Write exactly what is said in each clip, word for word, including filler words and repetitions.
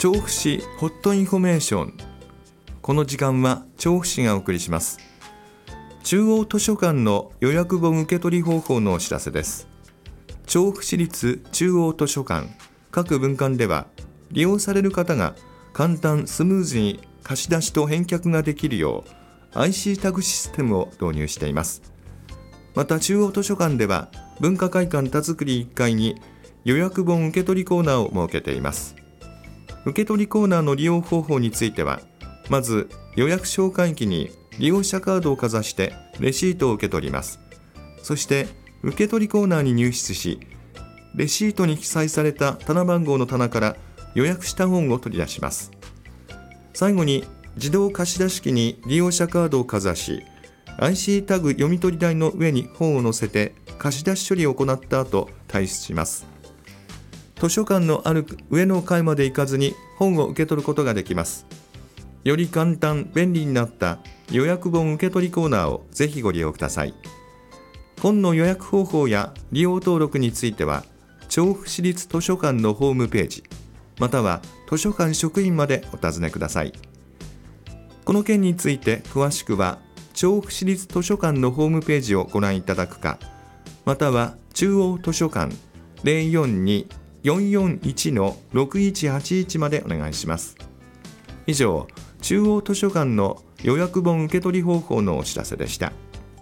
調布市ホットインフォメーション。この時間は調布市がお送りします。中央図書館の予約本受取方法のお知らせです。調布市立中央図書館各分館では、利用される方が簡単スムーズに貸し出しと返却ができるよう アイシー タグシステムを導入しています。また中央図書館では文化会館田作りいっかいに予約本受取コーナーを設けています。受取コーナーの利用方法については、まず予約紹介機に利用者カードをかざしてレシートを受け取ります。そして受取コーナーに入室し、レシートに記載された棚番号の棚から予約した本を取り出します。最後に自動貸出機に利用者カードをかざし、 アイシー タグ読み取り台の上に本を載せて貸し出し処理を行った後退出します。図書館のある上の階まで行かずに本を受け取ることができます。より簡単便利になった予約本受取コーナーをぜひご利用ください。本の予約方法や利用登録については、調布市立図書館のホームページまたは図書館職員までお尋ねください。この件について詳しくは調布市立図書館のホームページをご覧いただくか、または中央図書館 ゼロよんに よんよんいち ろくいちはちいち までお願いします。以上、中央図書館の予約本受取方法のお知らせでした。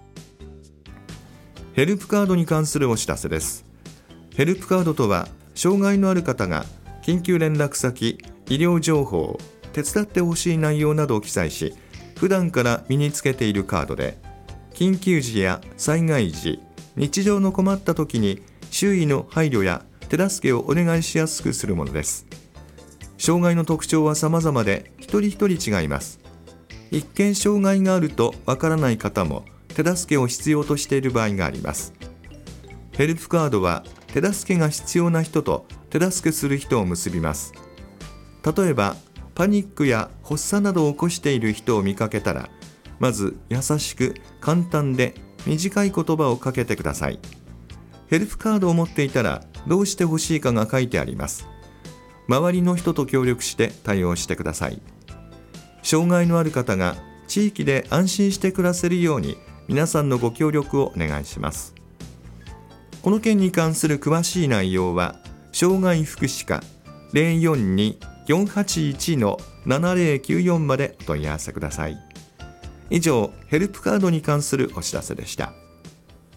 ヘルプカードに関するお知らせです。ヘルプカードとは、障害のある方が緊急連絡先、医療情報、手伝ってほしい内容などを記載し、普段から身につけているカードで、緊急時や災害時、日常の困った時に周囲の配慮や手助けをお願いしやすくするものです。障害の特徴は様々で、一人一人違います。一見障害があるとわからない方も手助けを必要としている場合があります。ヘルプカードは手助けが必要な人と手助けする人を結びます。例えばパニックや発作などを起こしている人を見かけたら、まず優しく簡単で短い言葉をかけてください。ヘルプカードを持っていたらどうしてほしいかが書いてあります。周りの人と協力して対応してください。障害のある方が地域で安心して暮らせるように、皆さんのご協力をお願いします。この件に関する詳しい内容は、障害福祉課 ゼロよんに よんはちいち ななゼロきゅうよん までお問い合わせください。以上、ヘルプカードに関するお知らせでした。